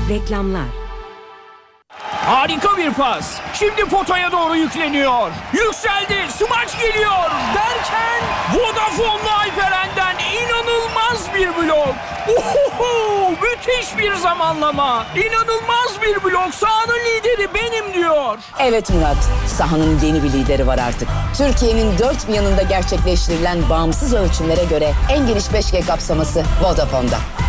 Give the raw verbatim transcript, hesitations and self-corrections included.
Reklamlar. Harika bir pas. Şimdi potaya doğru yükleniyor. Yükseldi. Smaç geliyor. Derken Vodafone'lu Alperen'den inanılmaz bir blok. Ohoho, müthiş bir zamanlama. İnanılmaz bir blok. Sahanın lideri benim diyor. Evet Murat, sahanın yeni bir lideri var artık. Türkiye'nin dört bir yanında gerçekleştirilen bağımsız ölçümlere göre en geniş beş G kapsaması Vodafone'da.